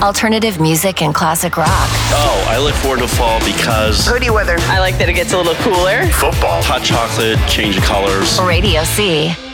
Alternative music and classic rock. Oh, I look forward to fall because hoodie weather. I like that it gets a little cooler. football, hot chocolate, change of colors. Radio C.